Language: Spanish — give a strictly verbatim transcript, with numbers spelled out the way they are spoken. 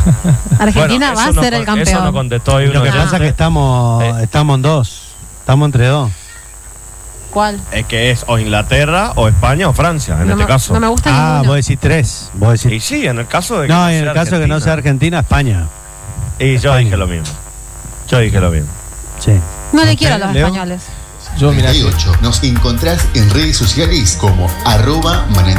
Argentina Bueno, va a eso ser no el con- campeón. Eso no contestó hoy Lo uno que de pasa es que estamos, Eh. estamos en dos. Estamos entre dos. ¿Cuál? Es que es o Inglaterra o España o Francia, en no este me, caso. No me gusta Ah, ninguno. vos decís tres. Vos Y decís... sí, en el caso de que No, no en sea el caso de que no sea Argentina, España. Y yo España. dije lo mismo. Yo dije lo mismo. Sí. No le ¿Usted, quiero a los Leo? españoles. Yo, mira, nos encontrás en redes sociales como arroba